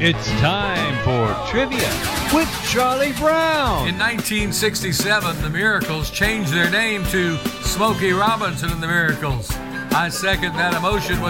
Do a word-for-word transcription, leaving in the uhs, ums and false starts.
It's time for Trivia with Charlie Brown. In nineteen sixty-seven, the Miracles changed their name to Smokey Robinson and the Miracles. I second that emotion with